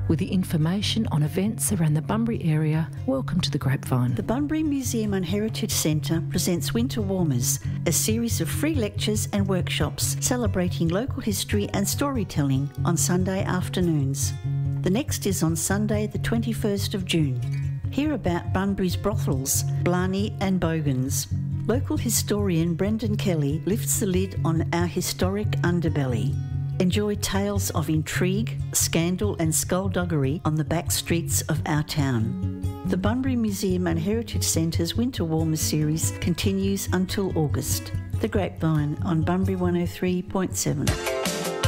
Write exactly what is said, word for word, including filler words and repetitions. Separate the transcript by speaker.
Speaker 1: With the information on events around the Bunbury area, welcome to the Grapevine.
Speaker 2: The Bunbury Museum and Heritage Centre presents Winter Warmers, a series of free lectures and workshops celebrating local history and storytelling on Sunday afternoons. The next is on Sunday the twenty-first of June. Hear about Bunbury's brothels, Blarney and Bogans. Local historian Brendan Kelly lifts the lid on our historic underbelly. Enjoy tales of intrigue, scandal and skullduggery on the back streets of our town. The Bunbury Museum and Heritage Centre's Winter Warmers series continues until August. The Grapevine on Bunbury one oh three point seven.